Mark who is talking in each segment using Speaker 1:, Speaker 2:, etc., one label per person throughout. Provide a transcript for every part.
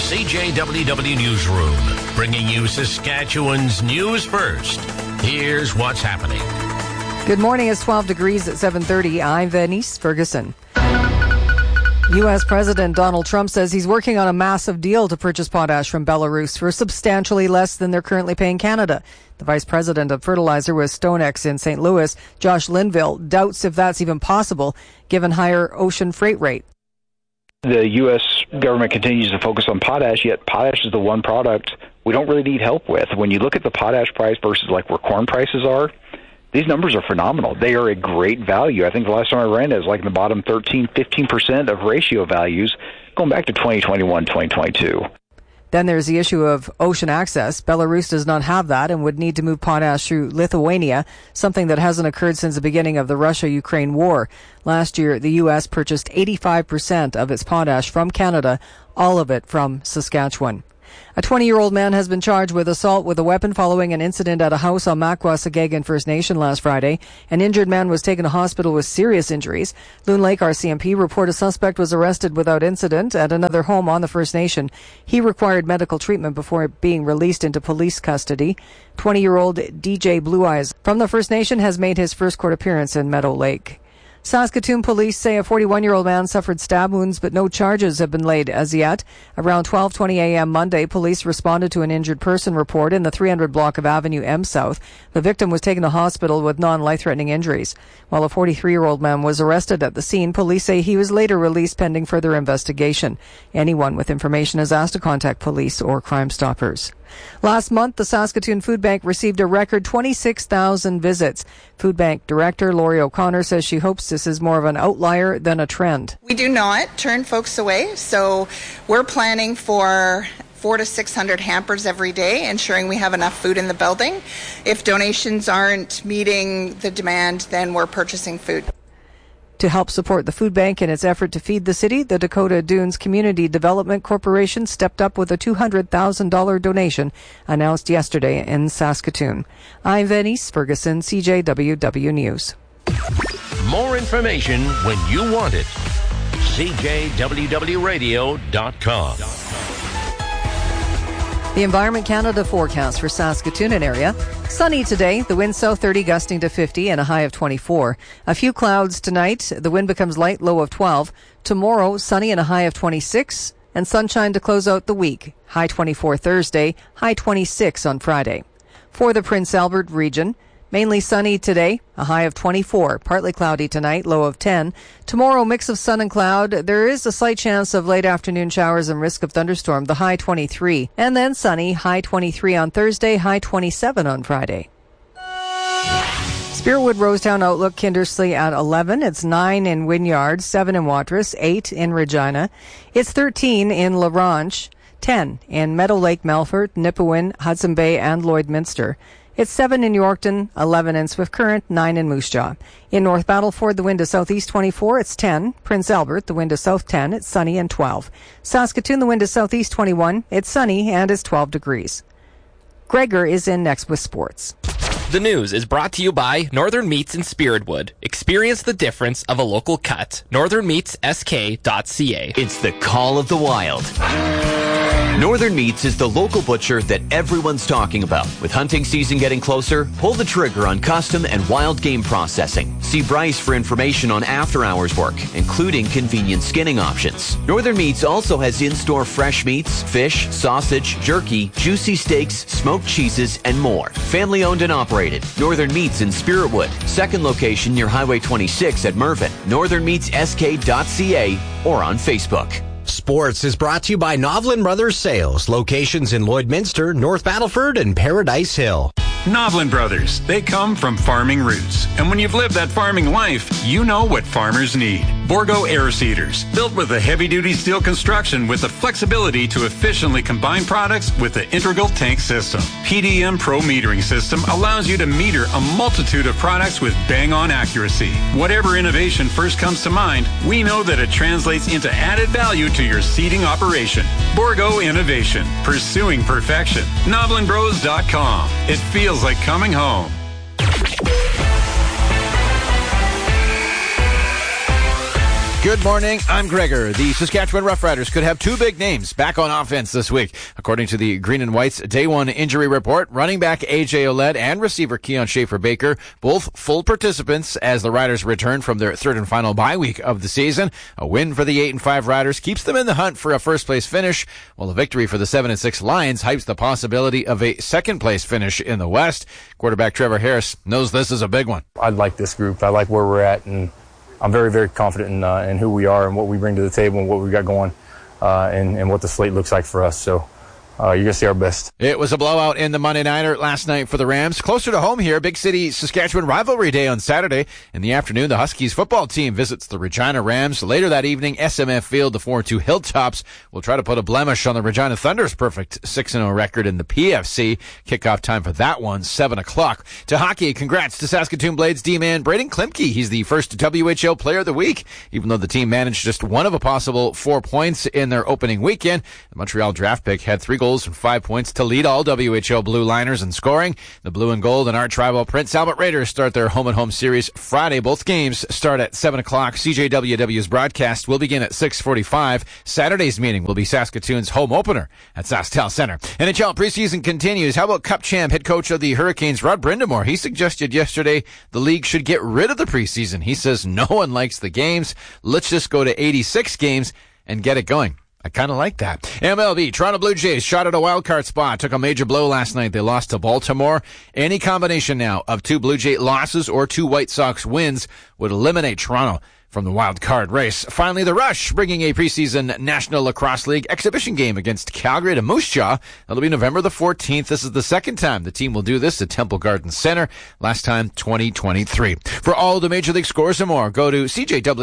Speaker 1: CJWW Newsroom, bringing you Saskatchewan's news first. Here's what's happening.
Speaker 2: Good morning. It's 12 degrees at 7:30. I'm Venice Ferguson. U.S. President Donald Trump says he's working on a massive deal to purchase potash from Belarus for substantially less than they're currently paying Canada. The vice president of fertilizer with StoneX in St. Louis, Josh Linville, doubts if that's even possible given higher ocean freight rate.
Speaker 3: The U.S. government continues to focus on potash, yet potash is the one product we don't really need help with. When you look at the potash price versus like where corn prices are, these numbers are phenomenal. They are a great value. I think the last time I ran it was like in the bottom 15% of ratio values going back to 2021, 2022.
Speaker 2: Then there's the issue of ocean access. Belarus does not have that and would need to move potash through Lithuania, something that hasn't occurred since the beginning of the Russia-Ukraine war. Last year, the U.S. purchased 85% of its potash from Canada, all of it from Saskatchewan. A 20-year-old man has been charged with assault with a weapon following an incident at a house on Makwa-Sagagan First Nation last Friday. An injured man was taken to hospital with serious injuries. Loon Lake RCMP report a suspect was arrested without incident at another home on the First Nation. He required medical treatment before being released into police custody. 20-year-old DJ Blue Eyes from the First Nation has made his first court appearance in Meadow Lake. Saskatoon police say a 41-year-old man suffered stab wounds, but no charges have been laid as yet. Around 12:20 a.m. Monday, police responded to an injured person report in the 300 block of Avenue M South. The victim was taken to hospital with non-life-threatening injuries. While a 43-year-old man was arrested at the scene, police say he was later released pending further investigation. Anyone with information is asked to contact police or Crime Stoppers. Last month, the Saskatoon Food Bank received a record 26,000 visits. Food Bank Director Lori O'Connor says she hopes this is more of an outlier than a trend.
Speaker 4: We do not turn folks away, so we're planning for 400 to 600 hampers every day, ensuring we have enough food in the building. If donations aren't meeting the demand, then we're purchasing food.
Speaker 2: To help support the food bank in its effort to feed the city, the Dakota Dunes Community Development Corporation stepped up with a $200,000 donation announced yesterday in Saskatoon. I'm Venice Ferguson, CJWW News.
Speaker 1: More information when you want it. CJWWRadio.com.
Speaker 2: The Environment Canada forecast for Saskatoon and area. Sunny today, the wind south 30 gusting to 50 and a high of 24. A few clouds tonight, the wind becomes light, low of 12. Tomorrow, sunny and a high of 26. And sunshine to close out the week. High 24 Thursday, high 26 on Friday. For the Prince Albert region, mainly sunny today, a high of 24. Partly cloudy tonight, low of 10. Tomorrow, mix of sun and cloud. There is a slight chance of late afternoon showers and risk of thunderstorm, the high 23. And then sunny, high 23 on Thursday, high 27 on Friday. Spiritwood Rosetown Outlook, Kindersley at 11. It's 9 in Wynyard, 7 in Watrous, 8 in Regina. It's 13 in La Ronche, 10 in Meadow Lake, Melfort, Nipawin, Hudson Bay, and Lloydminster. It's 7 in Yorkton, 11 in Swift Current, 9 in Moose Jaw. In North Battleford, the wind is southeast 24, it's 10. Prince Albert, the wind is south 10, it's sunny and 12. Saskatoon, the wind is southeast 21, it's sunny and it's 12 degrees. Gregor is in next with sports.
Speaker 5: The news is brought to you by Northern Meats in Spiritwood. Experience the difference of a local cut. NorthernMeatsSK.ca.
Speaker 6: It's the call of the wild. Northern Meats is the local butcher that everyone's talking about. With hunting season getting closer, pull the trigger on custom and wild game processing. See Bryce for information on after-hours work, including convenient skinning options. Northern Meats also has in-store fresh meats, fish, sausage, jerky, juicy steaks, smoked cheeses, and more. Family-owned and operated. Northern Meats in Spiritwood. Second location near Highway 26 at Mervyn. NorthernMeatsSK.ca or on Facebook.
Speaker 7: Sports is brought to you by Novlin Brothers Sales, locations in Lloydminster, North Battleford, and Paradise Hill.
Speaker 8: Novlin Brothers, they come from farming roots. And when you've lived that farming life, you know what farmers need. Borgo air seeders, built with a heavy-duty steel construction with the flexibility to efficiently combine products with the integral tank system. PDM Pro metering system allows you to meter a multitude of products with bang-on accuracy. Whatever innovation first comes to mind, we know that it translates into added value to your seeding operation. Borgo Innovation, pursuing perfection. NovlinBros.com. It feels like coming home.
Speaker 9: Good morning, I'm Gregor. The Saskatchewan Roughriders could have two big names back on offense this week. According to the Green and White's Day 1 injury report, running back A.J. Oled and receiver Keon Schaefer-Baker, both full participants as the Riders return from their third and final bye week of the season. A win for the 8-5 Riders keeps them in the hunt for a first-place finish, while a victory for the 7-6 Lions hypes the possibility of a second-place finish in the West. Quarterback Trevor Harris knows this is a big one.
Speaker 10: I like this group. I like where we're at, and I'm very, very confident in who we are and what we bring to the table and what we got going and what the slate looks like for us. So you're going to see our best.
Speaker 9: It was a blowout in the Monday Nighter last night for the Rams. Closer to home here, Big City Saskatchewan Rivalry Day on Saturday. In the afternoon, the Huskies football team visits the Regina Rams. Later that evening, SMF Field, the 4-2 Hilltops will try to put a blemish on the Regina Thunder's perfect 6-0 record in the PFC. Kickoff time for that one, 7 o'clock. To hockey, congrats to Saskatoon Blades D-man Braden Klimke. He's the first WHL Player of the Week, even though the team managed just one of a possible 4 points in their opening weekend. The Montreal draft pick had 3 goals and 5 points to lead all WHL Blue Liners in scoring. The Blue and Gold and Arch rival Prince Albert Raiders start their home-and-home series Friday. Both games start at 7 o'clock. CJWW's broadcast will begin at 6:45. Saturday's meeting will be Saskatoon's home opener at SaskTel Center. NHL preseason continues. How about Cup champ head coach of the Hurricanes, Rod Brindamore? He suggested yesterday the league should get rid of the preseason. He says no one likes the games. Let's just go to 86 games and get it going. I kind of like that. MLB, Toronto Blue Jays shot at a wild card spot. Took a major blow last night. They lost to Baltimore. Any combination now of 2 Blue Jay losses or 2 White Sox wins would eliminate Toronto from the wild card race. Finally, the Rush bringing a preseason National Lacrosse League exhibition game against Calgary to Moose Jaw. That'll be November the 14th. This is the second time the team will do this at Temple Garden Center. Last time, 2023. For all the Major League scores and more, go to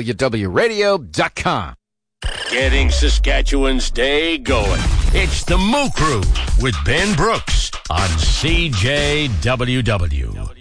Speaker 9: CJWWRadio.com.
Speaker 1: Getting Saskatchewan's day going. It's the Moo Crew with Ben Brooks on CJWW.